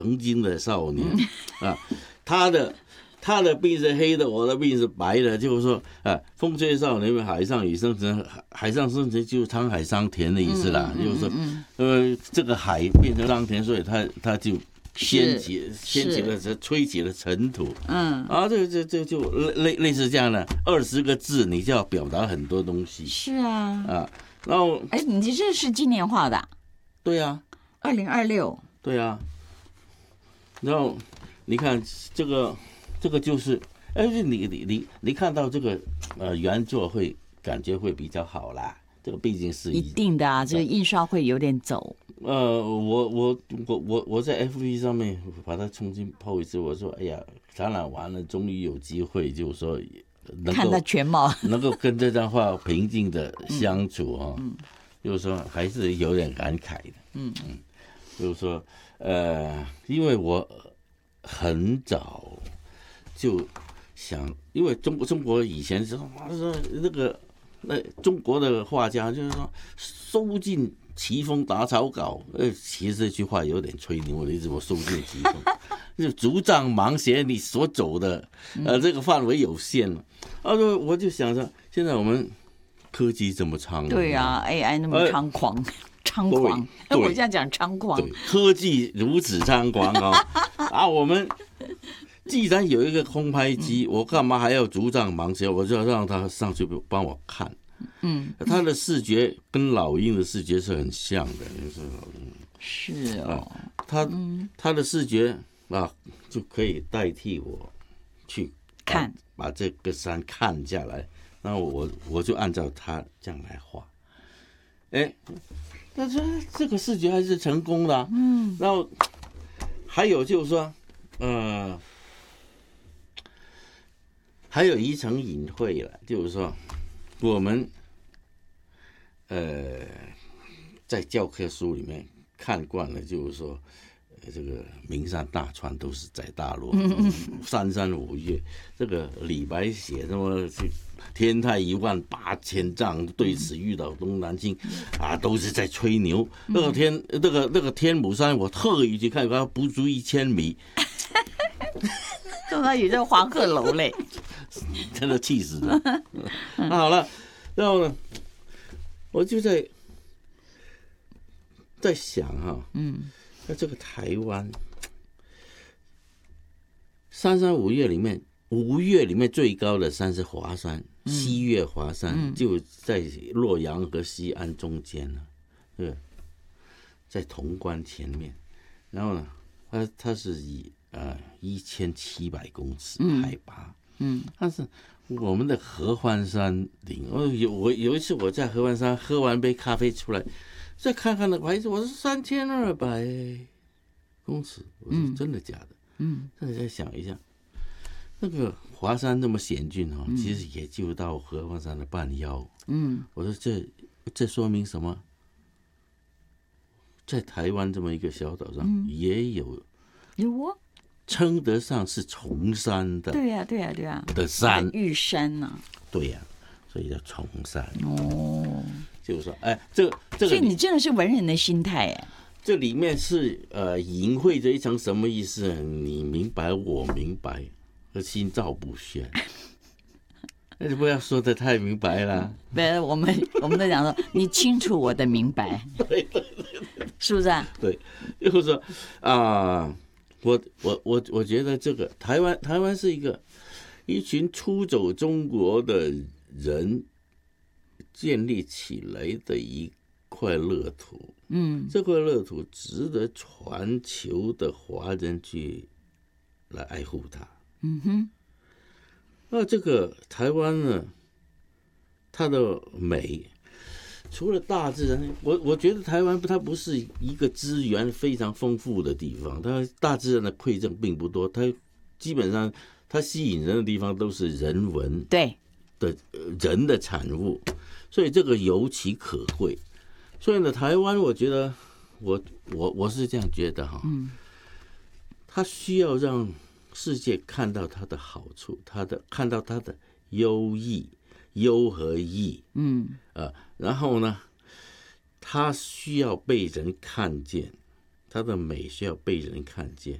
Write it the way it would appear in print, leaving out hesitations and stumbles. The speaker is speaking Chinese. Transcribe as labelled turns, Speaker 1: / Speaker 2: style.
Speaker 1: 曾经的少年啊，他的鬓是黑的，我的鬓是白的，就是说，风吹少年海上已生成，海上生成就是沧海桑田的意思啦，就是说，这个海变成桑田，所以他就掀起了吹起了尘土，这就类似这样的20个字，你就要表达很多东西。
Speaker 2: 是啊，
Speaker 1: 然后，
Speaker 2: 你这是今年画的啊？
Speaker 1: 对啊
Speaker 2: ，2026。
Speaker 1: 对啊，然后你看这个就是，你看到这个原作会感觉会比较好啦。这个毕竟是
Speaker 2: 一定的啊，这个印刷会有点走。
Speaker 1: 我在 FB 上面把它重新 po 一次，我说哎呀，展览完了，终于有机会，就是说能够
Speaker 2: 看它全貌，
Speaker 1: 能够跟这张画平静的相处啊，就是说还是有点感慨的。就是说因为我很早就想，因为中国以前是那中国的画家就是说收尽奇峰打草稿，其实这句话有点吹牛的意思，我收尽奇峰，就竹杖芒鞋，你所走的这个范围有限了。我就想着，现在我们科技这么猖狂，
Speaker 2: 对啊 ，AI 那么猖狂。我这样讲猖狂，
Speaker 1: 对，科技如此猖狂我们既然有一个空拍机，我干嘛还要竹杖芒鞋？我就要让他上去帮我看。他的视觉跟老鹰的视觉是很像的，
Speaker 2: 是哦，
Speaker 1: 他的视觉就可以代替我去
Speaker 2: 看，
Speaker 1: 把这个山看下来，然后我就按照他这样来画。但是这个视觉还是成功的然后还有就是说，还有一层隐晦了，就是说，我们在教科书里面看惯了，就是说，这个名山大川都是在大陆，三山五岳，这个李白写什么天台18000丈，对此欲倒东南倾都是在吹牛。那个天母山，我特意去看，它不足1000米。
Speaker 2: 刚刚有这黄鹤楼嘞，
Speaker 1: 真的气死了。好了，然后呢，我就在想那这个台湾三山五岳里面，5岳里面最高的山是华山，西岳华山，就在洛阳和西安中间呢，在潼关前面。然后呢，它是以1700公尺海拔，但是我们的合欢山顶，我有一次我在合欢山喝完杯咖啡出来，再看看那个牌子，我是3200公尺，我说真的假的？再想一下，那个华山那么险峻其实也就到合欢山的半腰。我说这说明什么？在台湾这么一个小岛上，也有称得上是崇山的，
Speaker 2: 对呀
Speaker 1: 的山，
Speaker 2: 玉山呐，
Speaker 1: 对呀，所以叫崇山。就是说，这个，
Speaker 2: 所以你真的是文人的心态
Speaker 1: 这里面是隐晦着一层什么意思？你明白，我明白，心照不宣。那就不要说的太明白了。
Speaker 2: 不，我们都讲说，你清楚我的明白，
Speaker 1: 对，
Speaker 2: 是不是啊？
Speaker 1: 对，就是说我觉得这个台湾是一群出走中国的人建立起来的一块乐土。这块乐土值得全球的华人去来爱护它。那这个台湾呢，它的美，除了大自然，我觉得台湾它不是一个资源非常丰富的地方，它大自然的馈赠并不多，它基本上它吸引人的地方都是人文
Speaker 2: 对
Speaker 1: 的人的产物，所以这个尤其可贵。所以呢，台湾我觉得我是这样觉得它需要让世界看到它的好处，看到它的优和义，然后呢，它需要被人看见， 它的美需要被人看见。